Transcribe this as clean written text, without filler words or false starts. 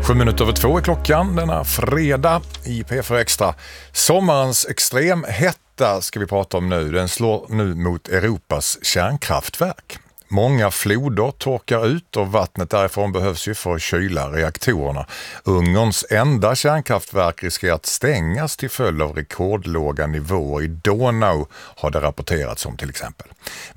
7:07 är klockan denna fredag i P4 Extra. Sommarens extremhetta ska vi prata om nu. Den slår nu mot Europas kärnkraftverk. Många floder torkar ut och vattnet därifrån behövs ju för att kyla reaktorerna. Ungerns enda kärnkraftverk riskerar att stängas till följd av rekordlåga nivåer i Donau, har det rapporterats om till exempel.